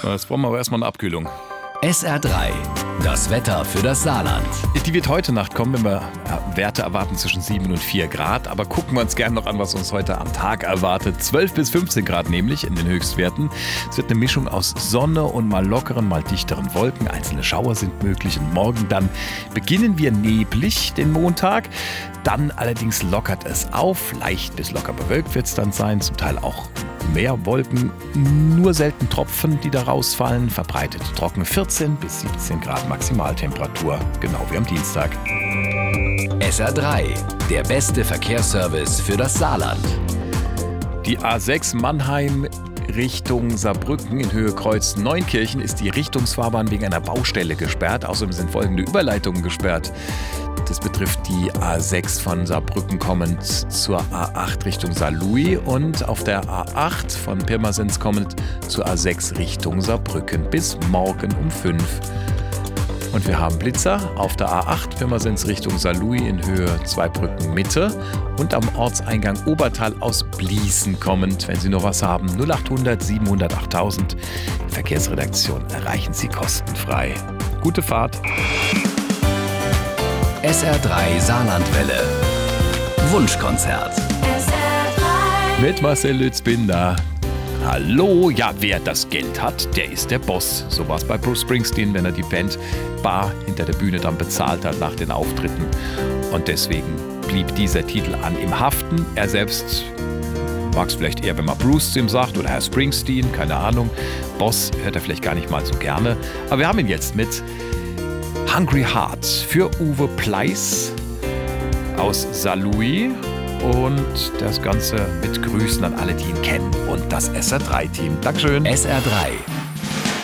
Jetzt brauchen wir aber erstmal eine Abkühlung. SR3, das Wetter für das Saarland. Die wird heute Nacht kommen, wenn wir Werte erwarten zwischen 7 und 4 Grad. Aber gucken wir uns gerne noch an, was uns heute am Tag erwartet. 12 bis 15 Grad nämlich in den Höchstwerten. Es wird eine Mischung aus Sonne und mal lockeren, mal dichteren Wolken. Einzelne Schauer sind möglich. Und morgen dann beginnen wir neblig den Montag. Dann allerdings lockert es auf. Leicht bis locker bewölkt wird es dann sein. Zum Teil auch mehr Wolken, nur selten Tropfen, die da rausfallen. Verbreitet trocken 14 bis 17 Grad Maximaltemperatur, genau wie am Dienstag. SR3, der beste Verkehrsservice für das Saarland. Die A6 Mannheim Richtung Saarbrücken in Höhe Kreuz Neunkirchen ist die Richtungsfahrbahn wegen einer Baustelle gesperrt. Außerdem sind folgende Überleitungen gesperrt. Das betrifft die A6 von Saarbrücken kommend zur A8 Richtung Saarlouis und auf der A8 von Pirmasens kommend zur A6 Richtung Saarbrücken bis morgen um 5. Und wir haben Blitzer auf der A8 Pirmasens Richtung Saarlouis in Höhe Zweibrücken Mitte und am Ortseingang Obertal aus Bliesen kommend. Wenn Sie noch was haben, 0800 700 8000. Die Verkehrsredaktion erreichen Sie kostenfrei. Gute Fahrt. SR3 Saarlandwelle. Wunschkonzert. Mit Marcel Lützbinder. Hallo, ja, wer das Geld hat, der ist der Boss. So war es bei Bruce Springsteen, wenn er die Band bar hinter der Bühne dann bezahlt hat nach den Auftritten. Und deswegen blieb dieser Titel an ihm haften. Er selbst mag es vielleicht eher, wenn man Bruce zu ihm sagt oder Herr Springsteen, keine Ahnung. Boss hört er vielleicht gar nicht mal so gerne. Aber wir haben ihn jetzt mit Hungry Heart für Uwe Pleiss aus Saarlouis. Und das Ganze mit Grüßen an alle, die ihn kennen und das SR3-Team. Dankeschön. SR3,